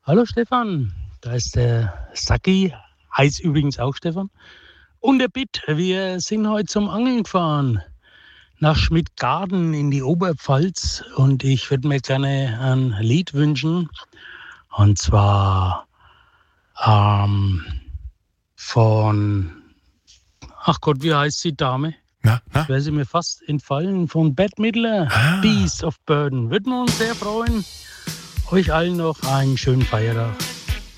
Hallo Stefan, da ist der Saki, heißt übrigens auch Stefan. Und der Bitt, wir sind heute zum Angeln gefahren nach Schmidtgarden in die Oberpfalz und ich würde mir gerne ein Lied wünschen und zwar von, ach Gott, wie heißt die Dame? Na? Wäre sie mir fast entfallen, von Bette Midler, Beast of Burden. Würden wir uns sehr freuen. Euch allen noch einen schönen Feiertag.